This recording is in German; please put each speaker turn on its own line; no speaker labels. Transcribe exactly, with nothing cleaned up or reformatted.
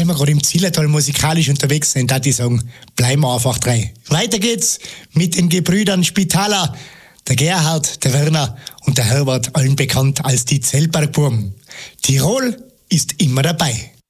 weil wir gerade im Zillertal musikalisch unterwegs sind, darf ich sagen, bleiben wir einfach drei. Weiter geht's mit den Gebrüdern Spitaler, der Gerhard, der Werner und der Herbert, allen bekannt als die Zellbergbuben. Tirol ist immer dabei.